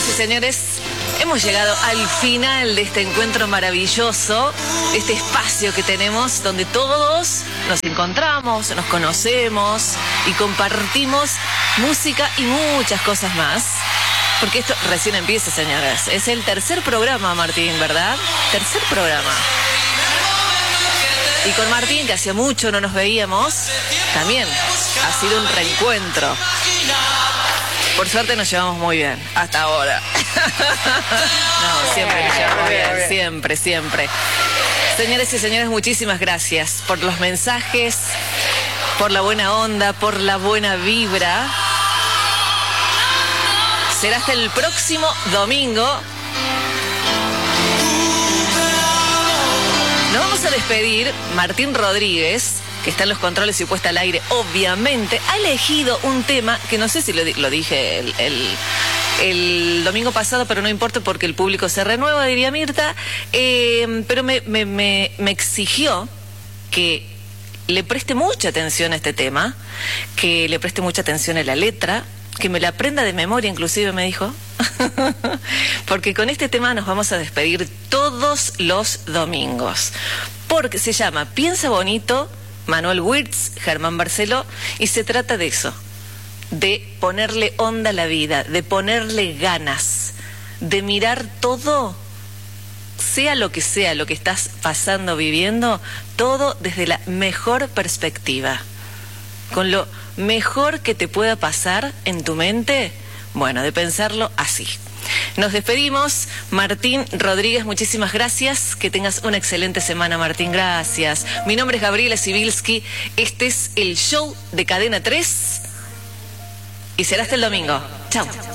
Señoras y señores, hemos llegado al final de este encuentro maravilloso, este espacio que tenemos donde todos nos encontramos, nos conocemos y compartimos música y muchas cosas más. Porque esto recién empieza, señoras. Es el tercer programa, Martín, ¿verdad? Tercer programa. Y con Martín, que hacía mucho no nos veíamos, también ha sido un reencuentro. Por suerte nos llevamos muy bien, hasta ahora. No, siempre nos llevamos bien, siempre, siempre. Señores y señores, muchísimas gracias por los mensajes, por la buena onda, por la buena vibra. Será hasta el próximo domingo. Nos vamos a despedir. Martín Rodríguez, que está en los controles y puesta al aire, obviamente, ha elegido un tema que no sé si lo dije el domingo pasado, pero no importa porque el público se renueva, diría Mirta, pero me exigió que le preste mucha atención a este tema, que le preste mucha atención a la letra, que me la aprenda de memoria, inclusive me dijo, porque con este tema nos vamos a despedir todos los domingos, porque se llama Piensa Bonito, Manuel Wirtz, Germán Barceló, y se trata de eso, de ponerle onda a la vida, de ponerle ganas, de mirar todo, sea lo que estás pasando, viviendo, todo desde la mejor perspectiva, con lo mejor que te pueda pasar en tu mente, bueno, de pensarlo así. Nos despedimos. Martín Rodríguez, muchísimas gracias. Que tengas una excelente semana, Martín. Gracias. Mi nombre es Gabriela Sibilski. Este es el show de Cadena 3 y será hasta el domingo. Chao.